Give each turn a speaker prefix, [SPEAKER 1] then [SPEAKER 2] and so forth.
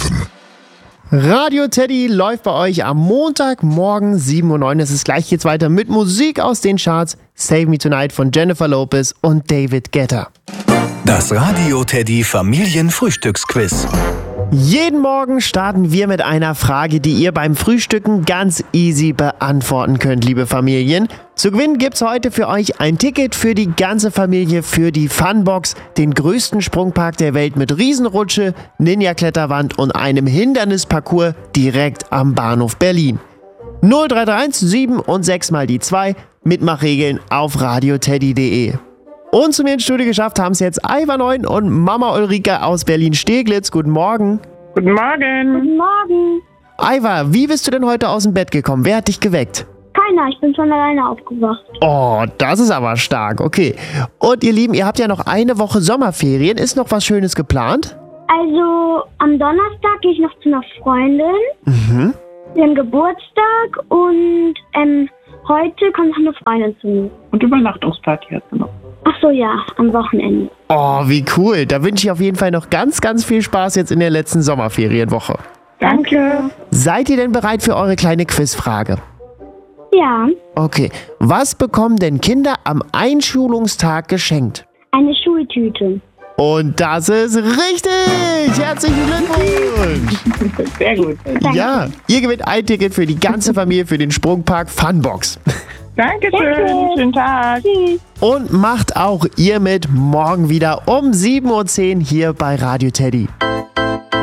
[SPEAKER 1] Radio Teddy läuft bei euch am Montagmorgen 7:09 Uhr. Es ist gleich geht's weiter mit Musik aus den Charts. Save Me Tonight von Jennifer Lopez und David Guetta.
[SPEAKER 2] Das Radio Teddy Familienfrühstücksquiz.
[SPEAKER 1] Jeden Morgen starten wir mit einer Frage, die ihr beim Frühstücken ganz easy beantworten könnt, liebe Familien. Zu gewinnen gibt's heute für euch ein Ticket für die ganze Familie für die Funbox, den größten Sprungpark der Welt mit Riesenrutsche, Ninja-Kletterwand und einem Hindernisparcours direkt am Bahnhof Berlin. 0331 7 und 6 mal die 2, Mitmachregeln auf radioteddy.de. Und zu mir ins Studio geschafft haben es jetzt Aiva Neun und Mama Ulrike aus Berlin-Steglitz. Guten Morgen.
[SPEAKER 3] Guten Morgen.
[SPEAKER 4] Guten Morgen.
[SPEAKER 1] Aiva, wie bist du denn heute aus dem Bett gekommen? Wer hat dich geweckt?
[SPEAKER 4] Keiner, ich bin schon alleine aufgewacht.
[SPEAKER 1] Oh, das ist aber stark. Okay. Und ihr Lieben, ihr habt ja noch eine Woche Sommerferien. Ist noch was Schönes geplant?
[SPEAKER 4] Also, am Donnerstag gehe ich noch zu einer Freundin. Wir haben Geburtstag und heute kommt noch eine Freundin zu mir.
[SPEAKER 3] Und Übernachtungsparty hast du noch.
[SPEAKER 4] Ach so, ja, am Wochenende.
[SPEAKER 1] Oh, wie cool. Da wünsche ich auf jeden Fall noch ganz, ganz viel Spaß jetzt in der letzten Sommerferienwoche.
[SPEAKER 3] Danke.
[SPEAKER 1] Seid ihr denn bereit für eure kleine Quizfrage?
[SPEAKER 4] Ja,
[SPEAKER 1] Okay. Was bekommen denn Kinder am Einschulungstag geschenkt?
[SPEAKER 4] eine Schultüte.
[SPEAKER 1] Und das ist richtig! Herzlichen Glückwunsch!
[SPEAKER 3] Sehr gut.
[SPEAKER 1] Ja, ihr gewinnt ein Ticket für die ganze Familie für den Sprungpark Funbox.
[SPEAKER 3] Dankeschön.
[SPEAKER 4] Danke.
[SPEAKER 3] Schönen Tag.
[SPEAKER 4] Tschüss.
[SPEAKER 1] Und macht auch ihr mit morgen wieder um 7:10 Uhr hier bei Radio Teddy.